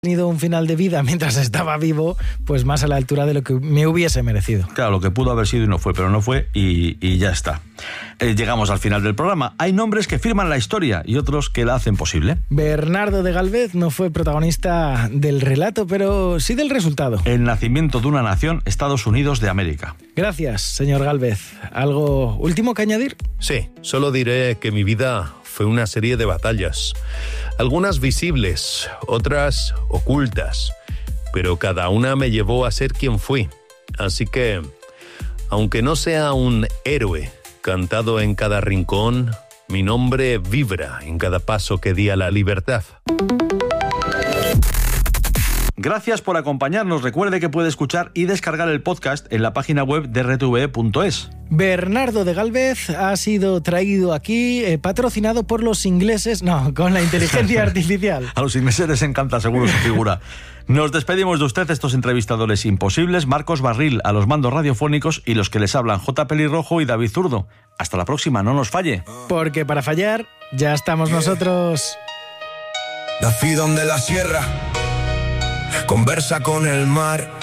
tenido un final de vida mientras estaba vivo, pues más a la altura de lo que me hubiese merecido. Claro, lo que pudo haber sido y no fue, pero no fue y ya está. Llegamos al final del programa. Hay nombres que firman la historia y otros que la hacen posible. Bernardo de Gálvez no fue protagonista del relato, pero sí del resultado. El nacimiento de una nación, Estados Unidos de América. Gracias, señor Gálvez. ¿Algo último que añadir? Sí, solo diré que mi vida fue una serie de batallas. Algunas visibles, otras ocultas, pero cada una me llevó a ser quien fui. Así que, aunque no sea un héroe cantado en cada rincón, mi nombre vibra en cada paso que di a la libertad. Gracias por acompañarnos. Recuerde que puede escuchar y descargar el podcast en la página web de rtve.es. Bernardo de Gálvez ha sido traído aquí, patrocinado por los ingleses, con la inteligencia artificial. A los ingleses les encanta seguro su figura. Nos despedimos de usted, estos entrevistadores imposibles, Marcos Barril a los mandos radiofónicos y los que les hablan, J. Pelirrojo y David Zurdo. Hasta la próxima, no nos falle. Porque para fallar ya estamos nosotros. Nací donde la sierra conversa con el mar.